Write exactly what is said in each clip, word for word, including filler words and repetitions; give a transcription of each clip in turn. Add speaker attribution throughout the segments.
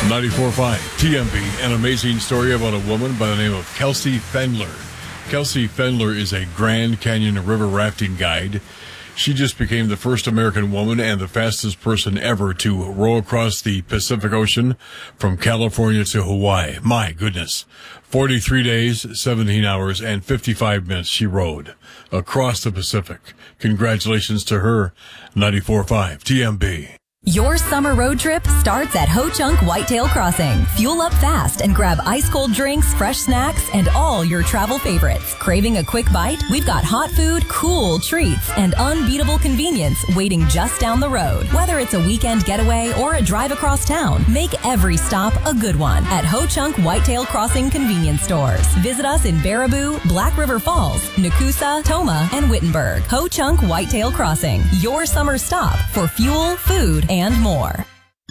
Speaker 1: ninety-four point five T M B, an amazing story about a woman by the name of Kelsey Fendler. Kelsey Fendler is a Grand Canyon river rafting guide. She just became the first American woman and the fastest person ever to row across the Pacific Ocean from California to Hawaii. My goodness. forty-three days, seventeen hours, and fifty-five minutes she rowed across the Pacific. Congratulations to her. ninety-four point five T M B.
Speaker 2: Your summer road trip starts at Ho Chunk Whitetail Crossing. Fuel up fast and grab ice-cold drinks, fresh snacks, and all your travel favorites. Craving a quick bite? We've got hot food, cool treats, and unbeatable convenience waiting just down the road. Whether it's a weekend getaway or a drive across town, make every stop a good one at Ho Chunk Whitetail Crossing convenience stores. Visit us in Baraboo, Black River Falls, Nakusa, Toma, and Wittenberg. Ho Chunk Whitetail Crossing, your summer stop for fuel, food, and and more.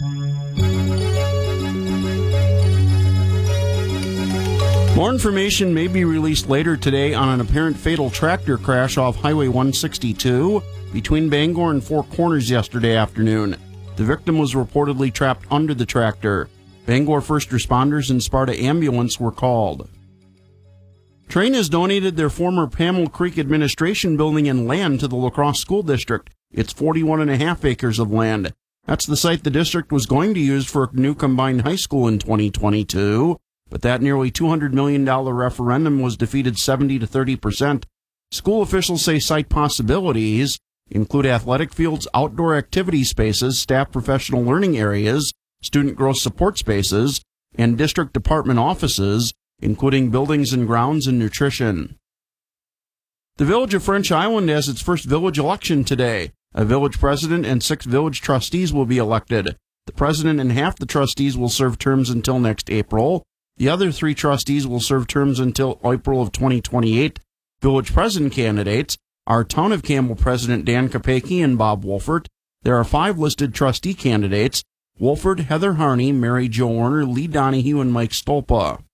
Speaker 3: More information may be released later today on an apparent fatal tractor crash off Highway one sixty-two between Bangor and Four Corners yesterday afternoon. The victim was reportedly trapped under the tractor. Bangor first responders and Sparta ambulance were called. Trane has donated their former Pamel Creek Administration building and land to the La Crosse School District. It's forty-one and a half acres of land. That's the site the district was going to use for a new combined high school in twenty twenty-two, but that nearly two hundred million dollars referendum was defeated seventy to thirty percent. School officials say site possibilities include athletic fields, outdoor activity spaces, staff professional learning areas, student growth support spaces, and district department offices, including buildings and grounds and nutrition. The village of French Island has its first village election today. A village president and six village trustees will be elected. The president and half the trustees will serve terms until next April. The other three trustees will serve terms until April of twenty twenty-eight. Village president candidates are Town of Campbell President Dan Kopecki and Bob Wolfert. There are five listed trustee candidates: Wolfert, Heather Harney, Mary Jo Warner, Lee Donahue, and Mike Stolpa.